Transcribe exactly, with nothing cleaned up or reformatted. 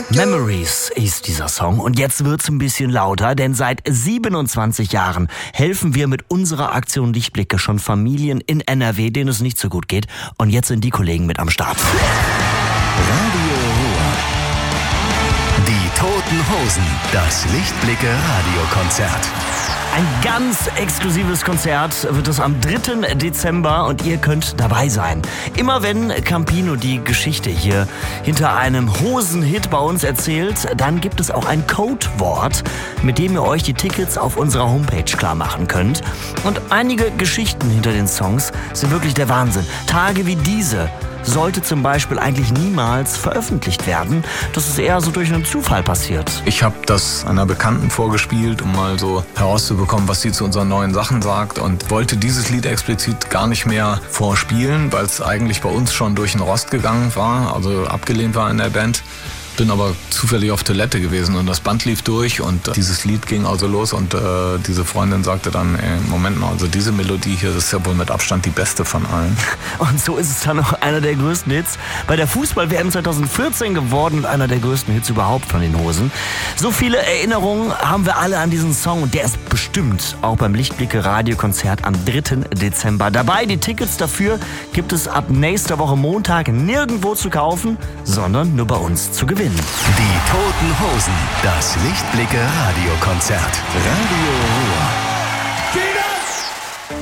Memories ist dieser Song und jetzt wird's ein bisschen lauter, denn seit siebenundzwanzig Jahren helfen wir mit unserer Aktion Lichtblicke schon Familien in N R W, denen es nicht so gut geht, und jetzt sind die Kollegen mit am Start. Radio Ruhr. Die Toten Hosen, das Lichtblicke Radiokonzert. Ein ganz exklusives Konzert wird es am dritten Dezember und ihr könnt dabei sein. Immer wenn Campino die Geschichte hier hinter einem Hosenhit bei uns erzählt, dann gibt es auch ein Codewort, mit dem ihr euch die Tickets auf unserer Homepage klar machen könnt. Und einige Geschichten hinter den Songs sind wirklich der Wahnsinn. Tage wie diese sollte zum Beispiel eigentlich niemals veröffentlicht werden. Das ist eher so durch einen Zufall passiert. Ich habe das einer Bekannten vorgespielt, um mal so herauszubekommen, was sie zu unseren neuen Sachen sagt, und wollte dieses Lied explizit gar nicht mehr vorspielen, weil es eigentlich bei uns schon durch den Rost gegangen war, also abgelehnt war in der Band. Bin aber zufällig auf Toilette gewesen und das Band lief durch und dieses Lied ging also los und äh, diese Freundin sagte dann, ey, Moment mal, also diese Melodie hier, das ist ja wohl mit Abstand die beste von allen. Und so ist es dann auch einer der größten Hits bei der Fußball-W M zwanzig vierzehn geworden und einer der größten Hits überhaupt von den Hosen. So viele Erinnerungen haben wir alle an diesen Song und der ist bestimmt auch beim Lichtblicke Radiokonzert am dritten Dezember dabei. Die Tickets dafür gibt es ab nächster Woche Montag nirgendwo zu kaufen, sondern nur bei uns zu gewinnen. Die Toten Hosen, das Lichtblicke Radiokonzert. Radio Ruhr.